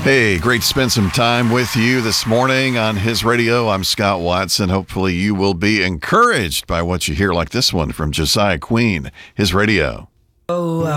Hey, great to spend some time with you this morning on His Radio. I'm Scott Watson. Hopefully you will be encouraged by what you hear, like this one from Josiah Queen, His Radio.